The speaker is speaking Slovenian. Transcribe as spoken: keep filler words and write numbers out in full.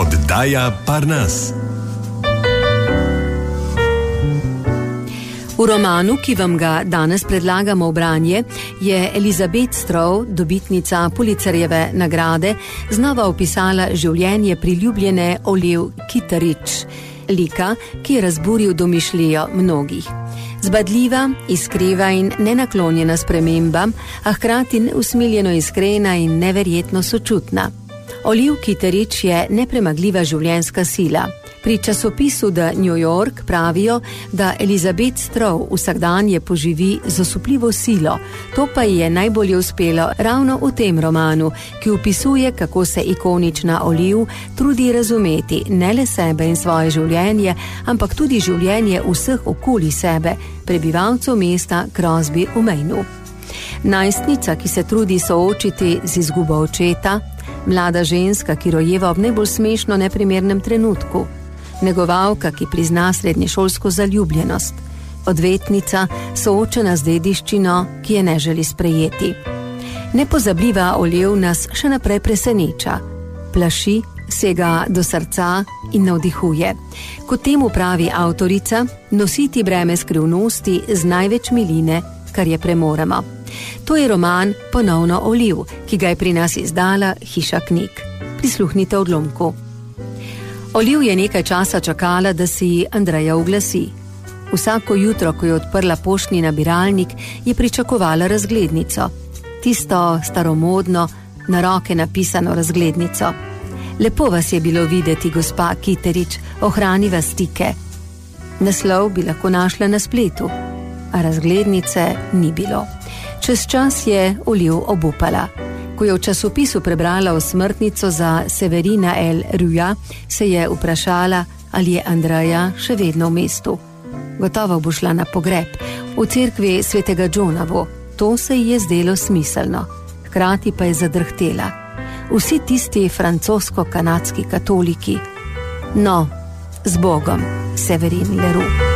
Oddaja Parnas. V romanu, ki vam ga danes predlagamo v branje, je Elizabeth Strow, dobitnica Pulitzerjeve nagrade, znova opisala življenje priljubljene Olive Kitteridge, lika, ki je razburil domišljijo mnogih. Zbadljiva, iskriva in nenaklonjena spremembam, a hkrati usmiljeno iskrena in neverjetno sočutna. Olive Kitteridge je nepremagljiva življenjska sila. Pri časopisu The New York pravijo, da Elizabeth Strow vsakdanje poživi z osupljivo silo. To pa ji je najbolje uspelo ravno v tem romanu, ki opisuje, kako se ikonična Olive trudi razumeti ne le sebe in svoje življenje, ampak tudi življenje vseh okoli sebe, prebivalcev mesta Crosby v Mainu. Najstnica, ki se trudi soočiti z izgubo očeta, mlada ženska, ki rojeva ob najbolj smešno neprimernem trenutku, negovalka, ki prizna srednješolsko zaljubljenost, odvetnica, soočena z dediščino, ki je ne želi sprejeti. Nepozabljiva Olive nas še naprej preseneča, plaši, sega do srca in navdihuje. Kot temu pravi avtorica, nositi breme skrivnosti z največ miline, kar je premoremo. To je roman Ponovno Olive, ki ga je pri nas izdala Hiša knjig. Prisluhnite odlomku. Olive je nekaj časa čakala, da se ji Andreja oglasi. Vsako jutro, ko je odprla poštni nabiralnik, je pričakovala razglednico. Tisto staromodno, na roke napisano razglednico. Lepo vas je bilo videti, gospa Kitteridge, ohraniva stike. Naslov bi lahko našla na spletu, a razglednice ni bilo. Čez čas je Olive obupala. Ko je v časopisu prebrala osmrtnico za Severina L. Ruja, se je vprašala, ali je Andreja še vedno v mestu. Gotovo bo šla na pogreb v cerkvi svetega Džonavo. To se ji je zdelo smiselno. Hkrati pa je zadrhtela. Vsi tisti francosko-kanadski katoliki. No, z Bogom, Severin Leroux.